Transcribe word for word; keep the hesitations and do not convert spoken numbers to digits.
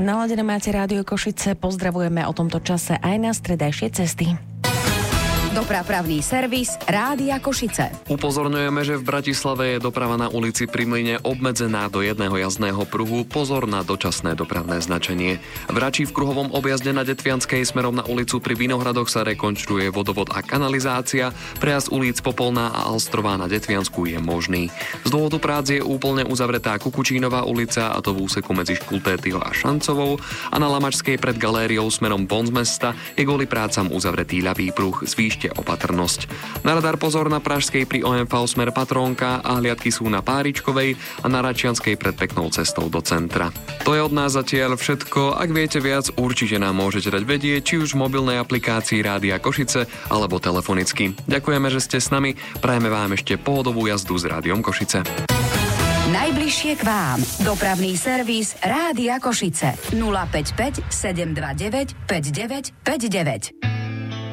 naladené máte Rádio Košice. Pozdravujeme o tomto čase aj na stredajšie cesty. Dopravný servis Rádia Košice. Upozorňujeme, že v Bratislave je doprava na ulici Pri Mlyne obmedzená do jedného jazdného pruhu. Pozor na dočasné dopravné značenie. V Račí v kruhovom objazde na Detvianskej smerom na ulicu Pri Vinohradoch sa rekonštruuje vodovod a kanalizácia. Prejazd ulic Popolná a Alstrová na Detviansku je možný. Z dôvodu prác je úplne uzavretá Kukučínová ulica, a to v úseku medzi Škultétyho a Šancovou, a na Lamačskej pred galériou smerom von z mesta je kvôli prácam uzavretý ľavý pruh. Zvýšte opatrnosť. Na radar pozor na Pražskej pri ó em vé smer Patrónka a hliadky sú na Páričkovej a na Račianskej pred peknou cestou do centra. To je od nás zatiaľ všetko. Ak viete viac, určite nám môžete dať vedieť, či už v mobilnej aplikácii Rádia Košice alebo telefonicky. Ďakujeme, že ste s nami. Prajeme vám ešte pohodovú jazdu s Rádiom Košice. Najbližšie k vám. Dopravný servis Rádia Košice. nula päť päť sedem dva deväť päť deväť päť deväť.